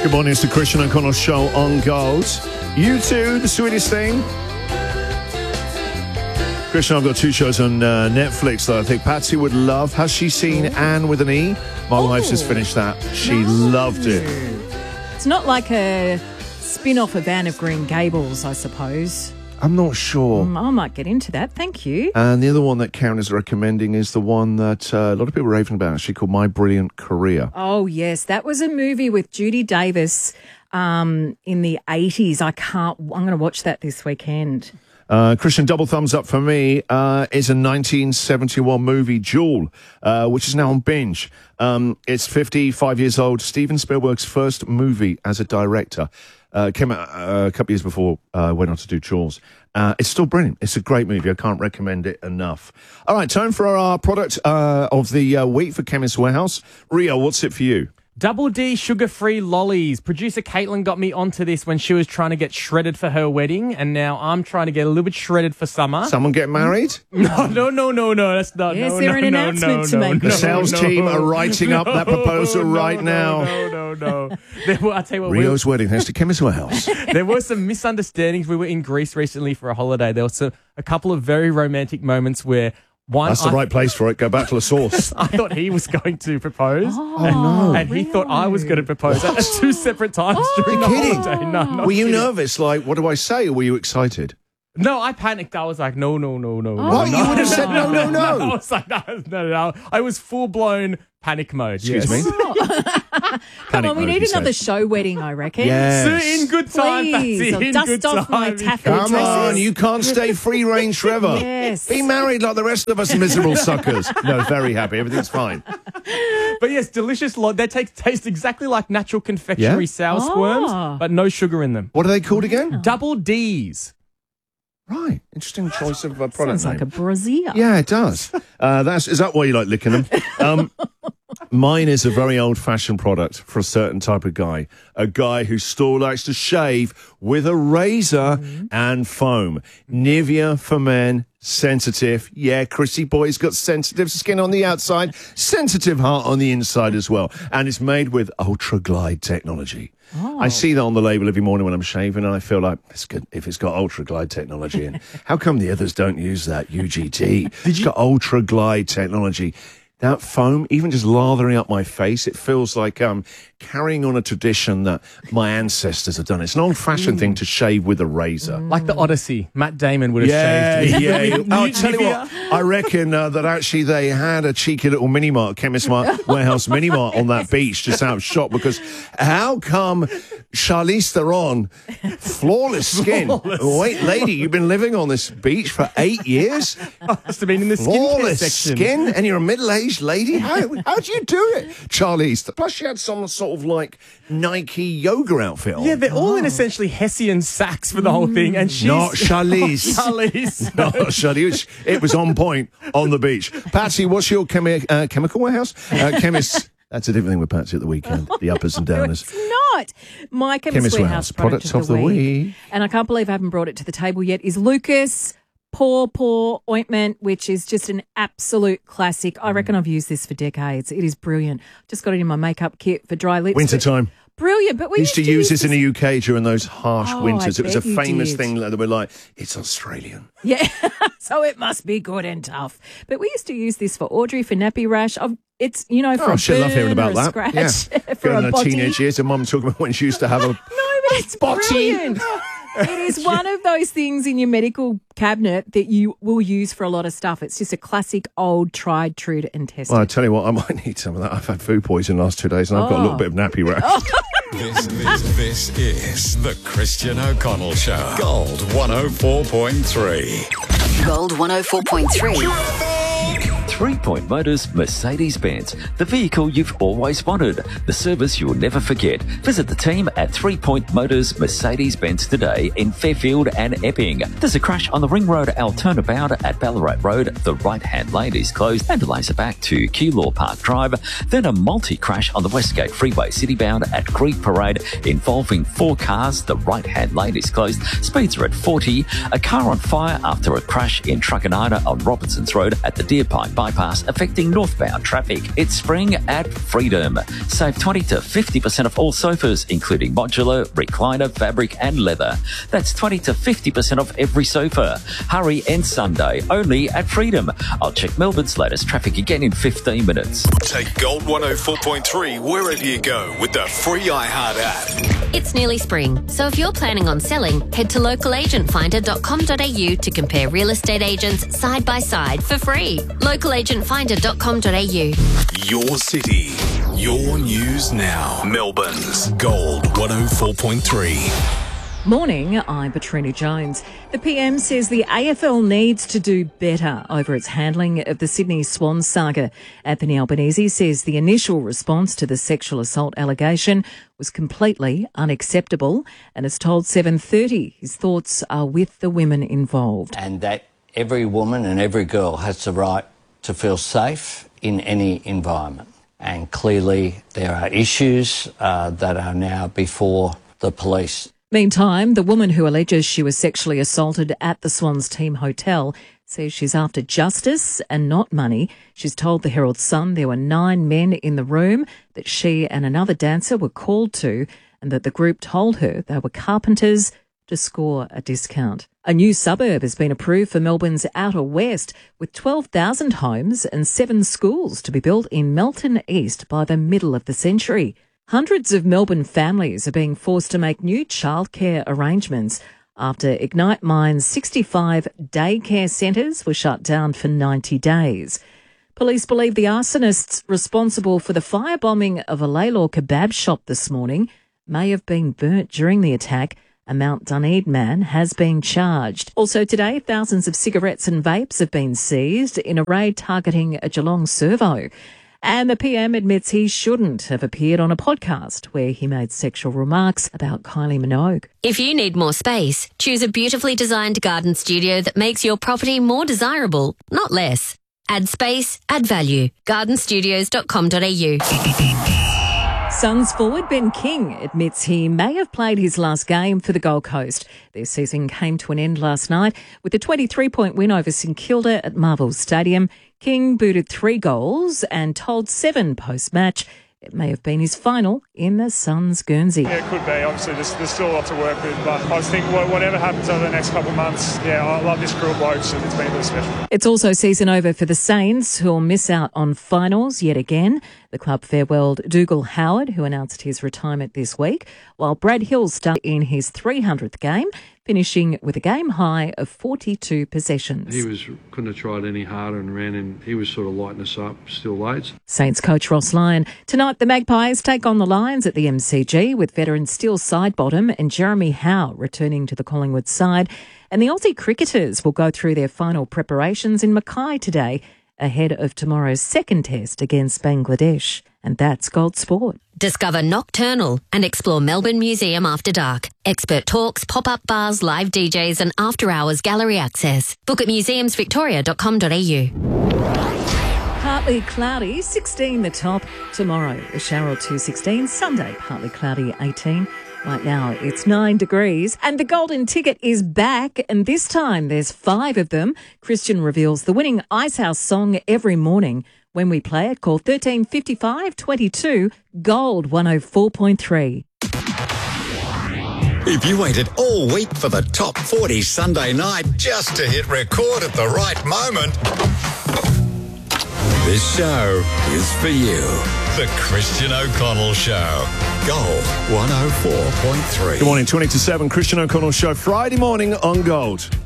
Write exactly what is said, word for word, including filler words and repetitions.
Good morning, it's the Christian O'Connell Show on Gold. You two, the sweetest thing. Christian, I've got two shows on uh, Netflix that I think Patsy would love. Has she seen Anne with an E? My Oh, wife's just finished that. She no. loved it. It's not like a spin-off of Anne of Green Gables, I suppose. I'm not sure. Mm, I might get into that. Thank you. And the other one that Karen is recommending is the one that uh, a lot of people are raving about, actually, called My Brilliant Career. Oh, yes. That was a movie with Judi Davis um, in the eighties. I can't... I'm going to watch that this weekend. Uh, Christian, double thumbs up for me, uh, is a nineteen seventy-one movie, Jewel, uh, which is now on Binge. Um, it's fifty-five years old, Steven Spielberg's first movie as a director. Uh, came out uh, a couple of years before I uh, went on to do Jaws. Uh, it's still brilliant. It's a great movie. I can't recommend it enough. All right, time for our product uh, of the uh, week for Chemist Warehouse. Rio, what's it for you? Double D sugar-free lollies. Producer Caitlin got me onto this when she was trying to get shredded for her wedding, and now I'm trying to get a little bit shredded for summer. Someone get married? No, no, no, no, no. That's not. Yes, no, there no, an no, announcement no, to no, make. The no, sales no, team no, are writing up that proposal no, right now. No, no, no, no. There were, I tell you what, Rio's wedding, thanks to Chemist Warehouse. there were some misunderstandings. We were in Greece recently for a holiday. There was a, a couple of very romantic moments where one. That's the I, right place for it. Go back to the source. I thought he was going to propose. Oh, and, no. and he thought I was going to propose at two separate times during the You're kidding? holiday. No, not Were you kidding. nervous? Like, what do I say? Or were you excited? No, I panicked. I was like, no, no, no, no. no, What? no. You would have said no, no, no. I was like, no, no, no. I was full-blown panic mode. Excuse yes. me? Come on, we mode, need he another said. show wedding, I reckon. Yes. So in good time, Please, Patsy. I'll In dust good off my time. taffeta Come dresses. on, you can't stay free range forever. Yes. Be married like the rest of us miserable suckers. No, very happy. Everything's fine. But yes, delicious. Lo- they taste, taste exactly like natural confectionery Yeah? sour Oh. squirms, but no sugar in them. What are they called again? Double D's. Right. Interesting choice of uh, product Sounds like a name. brazier. Yeah, it does. Uh, that's is that why you like licking them? Um, mine is a very old-fashioned product for a certain type of guy. A guy who still likes to shave with a razor Mm-hmm. and foam. Nivea for men. Sensitive. Yeah, Chrissy boy's got sensitive skin on the outside, sensitive heart on the inside as well. And it's made with Ultra Glide technology. Oh. I see that on the label every morning when I'm shaving, and I feel like, it's good if it's got Ultra Glide technology in. How come the others don't use that? U G T. It's got Ultra Glide technology. That foam, even just lathering up my face, it feels like um, carrying on a tradition that my ancestors have done. It's an old-fashioned thing to shave with a razor. Like the Odyssey. Matt Damon would have Yeah, shaved. yeah. New- I'll tell you Nivea. what, I reckon uh, that actually they had a cheeky little mini mart, Chemist Mart, Warehouse mini mart on that beach just out of shop, because how come Charlize Theron, flawless skin, Flawless. wait, lady, you've been living on this beach for eight years? Must have been in the skincare Flawless section. skin, and you're a middle-aged lady? How, how'd you do it? Charlize, plus she had some sort of like Nike yoga outfit on. Yeah, they're all in essentially Hessian sacks for the whole thing, and she's Not Charlize. Charlize. No, Charlize. It was on point on the beach. Patsy, what's your chemi- uh, chemical warehouse? Uh, chemist. That's a different thing with Patsy at the weekend. The uppers and downers. It's not. My Chemist, Chemist Warehouse Warehouse, product, products of the, week, and I can't believe I haven't brought it to the table yet, is Lucas Paw Paw Ointment, which is just an absolute classic. I reckon I've used this for decades. It is brilliant. Just got it in my makeup kit for dry lips. Wintertime. Brilliant. But we We used to use this in the U K during those harsh Oh, winters. I It was a bet you famous did. thing that we're like, it's Australian. Yeah, so it must be good and tough. But we used to use this for Audrey, for nappy rash. I've, it's, you know, for Oh, a shit, I love hearing burn or about a that. scratch, Yeah. for Going a on body. teenage years, and mum talking about when she used to have a. No, but it's Body. brilliant. It is one of those things in your medical cabinet that you will use for a lot of stuff. It's just a classic, old, tried, true, and tested. Well, I tell you what, I might need some of that. I've had food poisoning the last two days, and I've got a little Oh. bit of nappy rash. This, this, this is the Christian O'Connell Show. Gold one oh four point three. Gold one oh four point three. Three Point Motors Mercedes-Benz, the vehicle you've always wanted, the service you'll never forget. Visit the team at Three Point Motors Mercedes-Benz today in Fairfield and Epping. There's a crash on the Ring Road L turnabout at Ballarat Road. The right-hand lane is closed and delays are back to Keilor Park Drive. Then a multi-crash on the Westgate Freeway citybound at Greek Parade involving four cars. The right-hand lane is closed. Speeds are at forty. A car on fire after a crash in Truckanida on Robinson's Road at the Deer Pine Bus bypass affecting northbound traffic. It's spring at Freedom. Save twenty to fifty percent off all sofas, including modular, recliner, fabric and leather. That's twenty to fifty percent off every sofa. Hurry and Sunday, only at Freedom. I'll check Melbourne's latest traffic again in fifteen minutes. Take Gold one oh four point three wherever you go with the free iHeart app. It's nearly spring, so if you're planning on selling, head to local agent finder dot com dot a u to compare real estate agents side by side for free. local agent finder dot com dot a u. Your city, your news now. Melbourne's Gold one oh four point three. Morning, I'm Petrina Jones. The P M says the A F L needs to do better over its handling of the Sydney Swans saga. Anthony Albanese says the initial response to the sexual assault allegation was completely unacceptable and has told seven thirty his thoughts are with the women involved. And that every woman and every girl has the right to feel safe in any environment. And clearly there are issues uh, that are now before the police. Meantime, the woman who alleges she was sexually assaulted at the Swans team hotel says she's after justice and not money. She's told the Herald Sun there were nine men in the room that she and another dancer were called to and that the group told her they were carpenters to score a discount. A new suburb has been approved for Melbourne's Outer West with twelve thousand homes and seven schools to be built in Melton East by the middle of the century. Hundreds of Melbourne families are being forced to make new childcare arrangements after Ignite Mind's sixty-five daycare centres were shut down for ninety days. Police believe the arsonists responsible for the firebombing of a Laylaw kebab shop this morning may have been burnt during the attack. A Mount Dunedin man has been charged. Also today, thousands of cigarettes and vapes have been seized in a raid targeting a Geelong servo. And the P M admits he shouldn't have appeared on a podcast where he made sexual remarks about Kylie Minogue. If you need more space, choose a beautifully designed garden studio that makes your property more desirable, not less. Add space, add value. garden studios dot com dot a u. Suns forward Ben King admits he may have played his last game for the Gold Coast. Their season came to an end last night with a twenty-three point win over St Kilda at Marvel Stadium. King booted three goals and told Seven post-match it may have been his final in the Suns Guernsey. Yeah, it could be. Obviously, there's, there's still a lot to work with, but I just think whatever happens over the next couple of months, yeah, I love this crew of blokes and it's been really special. It's also season over for the Saints, who'll miss out on finals yet again. The club farewelled Dougal Howard, who announced his retirement this week, while Brad Hill started in his three hundredth game, finishing with a game high of forty-two possessions. He was couldn't have tried any harder and ran, and he was sort of lighting us up still late. Saints coach Ross Lyon. Tonight, the Magpies take on the Lions at the M C G with veteran Steele Sidebottom and Jeremy Howe returning to the Collingwood side. And the Aussie cricketers will go through their final preparations in Mackay today ahead of tomorrow's second test against Bangladesh. And that's Gold Sport. Discover Nocturnal and explore Melbourne Museum after dark. Expert talks, pop-up bars, live D Js and after-hours gallery access. Book at museums victoria dot com dot a u. Partly cloudy, sixteen the top. Tomorrow, a shower to sixteen. Sunday, partly cloudy, eighteen. Right now, it's nine degrees. And the golden ticket is back. And this time, there's five of them. Christian reveals the winning Icehouse song every morning when we play it. Call thirteen fifty-five twenty-two Gold one oh four point three. If you waited all week for the top forty Sunday night just to hit record at the right moment, this show is for you. The Christian O'Connell Show. Gold one oh four point three. Good morning, twenty to seven, Christian O'Connell Show, Friday morning on Gold.